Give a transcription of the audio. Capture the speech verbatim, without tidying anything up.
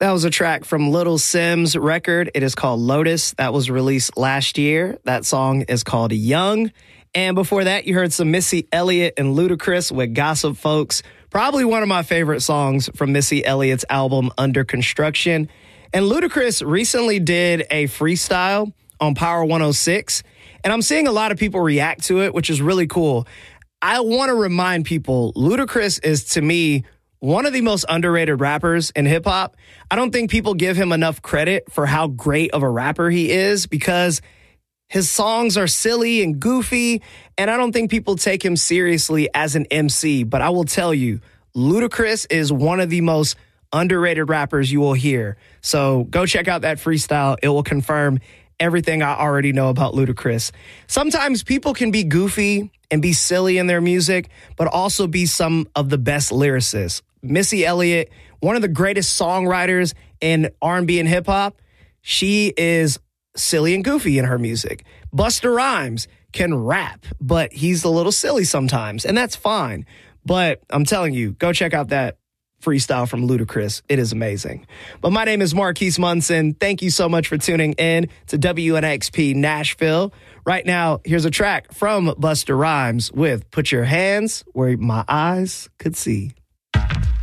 That was a track from Little Simz' record. It is called Lotus. That was released last year. That song is called Young. And before that, you heard some Missy Elliott and Ludacris with Gossip Folks. Probably one of my favorite songs from Missy Elliott's album Under Construction. And Ludacris recently did a freestyle on Power one oh six. And I'm seeing a lot of people react to it, which is really cool. I want to remind people, Ludacris is, to me, one of the most underrated rappers in hip hop. I don't think people give him enough credit for how great of a rapper he is because his songs are silly and goofy, and I don't think people take him seriously as an M C. But I will tell you, Ludacris is one of the most underrated rappers you will hear. So go check out that freestyle. It will confirm everything I already know about Ludacris. Sometimes people can be goofy and be silly in their music, but also be some of the best lyricists. Missy Elliott, one of the greatest songwriters in R and B and hip hop, she is silly and goofy in her music. Busta Rhymes can rap, but he's a little silly sometimes, and that's fine. But I'm telling you, go check out that freestyle from Ludacris. It is amazing. But my name is Marquise Munson. Thank you so much for tuning in to W N X P Nashville. Right now, here's a track from Busta Rhymes with Put Your Hands Where My Eyes Could See.